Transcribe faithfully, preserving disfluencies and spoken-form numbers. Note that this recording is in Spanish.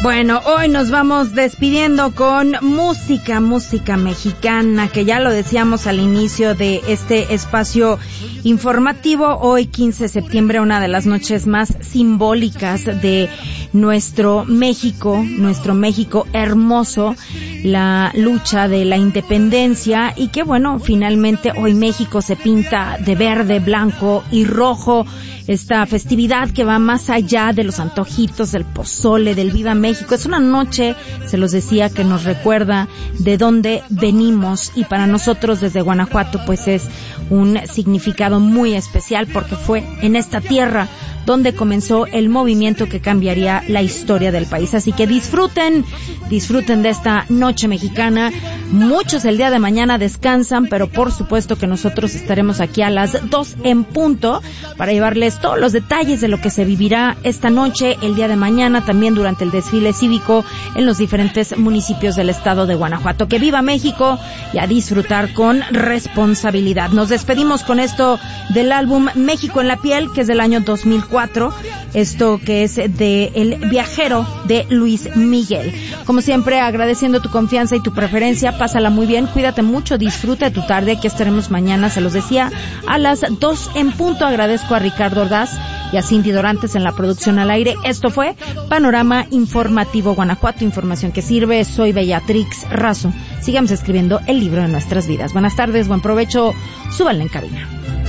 Bueno, hoy nos vamos despidiendo con música, música mexicana, que ya lo decíamos al inicio de este espacio informativo. Hoy, quince de septiembre, una de las noches más simbólicas de nuestro México, nuestro México hermoso, la lucha de la independencia, y que bueno, finalmente hoy México se pinta de verde, blanco y rojo. Esta festividad que va más allá de los antojitos, del pozole, del Viva México. Es una noche, se los decía, que nos recuerda de dónde venimos, y para nosotros desde Guanajuato pues es un significado muy especial, porque fue en esta tierra donde comenzó el movimiento que cambiaría la historia del país. Así que disfruten, disfruten de esta noche mexicana. Muchos el día de mañana descansan, pero por supuesto que nosotros estaremos aquí a las dos en punto para llevarles todos los detalles de lo que se vivirá esta noche, el día de mañana, también durante el desfile cívico en los diferentes municipios del estado de Guanajuato. Que viva México, y a disfrutar con responsabilidad. Nos despedimos con esto del álbum México en la piel, que es del año dos mil cuatro, esto que es de El Viajero de Luis Miguel. Como siempre, agradeciendo tu confianza y tu preferencia. Pásala muy bien, cuídate mucho, disfruta de tu tarde. Aquí estaremos mañana, se los decía, a las dos en punto. Agradezco a Ricardo Ordaz y a Cindy Dorantes en la producción al aire. Esto fue Panorama Informativo Guanajuato, información que sirve. Soy Bellatrix Razo. Sigamos escribiendo el libro de nuestras vidas. Buenas tardes, buen provecho, súbanle en cabina.